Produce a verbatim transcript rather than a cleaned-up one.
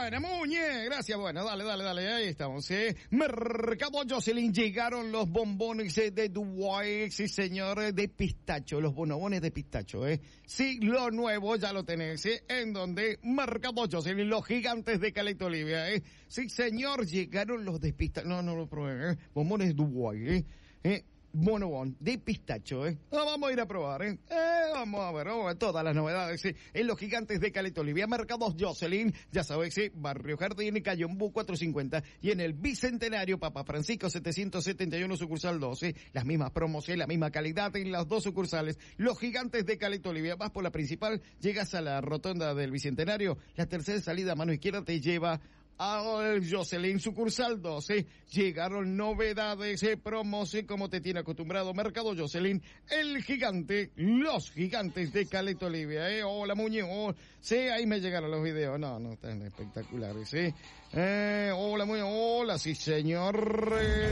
Bueno, Muñe, gracias. Bueno, dale, dale, dale, ahí estamos, ¿eh? Mercado Jocelyn, llegaron los bombones eh, de Dubái, sí señor, de pistacho, los bonobones de pistacho, ¿eh? Sí, lo nuevo ya lo tenés, ¿eh? En donde Mercado Jocelyn, los gigantes de Caleta Olivia, ¿eh? Sí señor, llegaron los de pistacho, no, no lo probé, ¿eh? Bombones de Dubái, ¿eh? ¿Eh? Bonobón de pistacho, ¿eh? Ah, vamos a ir a probar, ¿eh? eh vamos a ver, vamos a ver todas las novedades, ¿eh? En los gigantes de Caleta Olivia, Mercados Jocelyn, ya sabéis, ¿eh? Barrio Jardín, Calle Ombú cuatrocientos cincuenta, y en el Bicentenario, Papa Francisco setecientos setenta y uno, sucursal doce, las mismas promos, ¿eh? La misma calidad en las dos sucursales, los gigantes de Caleta Olivia. Vas por la principal, llegas a la rotonda del Bicentenario, la tercera salida a mano izquierda te lleva al Jocelyn sucursal doce. Llegaron novedades, eh, promos, eh, como te tiene acostumbrado Mercado Jocelyn, el gigante, los gigantes de Caleta Olivia, eh. Hola Muñoz, oh, sí, ahí me llegaron los videos, no, no, están espectaculares, eh. eh hola Muñoz, hola, sí señor, eh.